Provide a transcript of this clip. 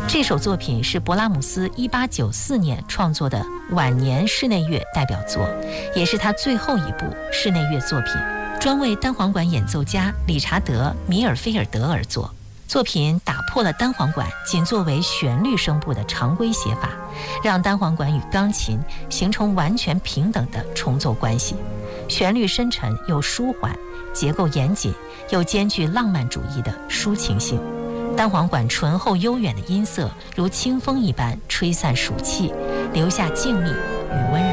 这首作品是勃拉姆斯1894年创作的晚年室内乐代表作，也是他最后一部室内乐作品，专为单簧管演奏家理查德·米尔菲尔德而作。作品打破了单簧管仅作为旋律声部的常规写法，让单簧管与钢琴形成完全平等的重奏关系。旋律深沉又舒缓，结构严谨又兼具浪漫主义的抒情性。单簧管醇厚悠远的音色如清风一般吹散暑气，留下静谧与温柔。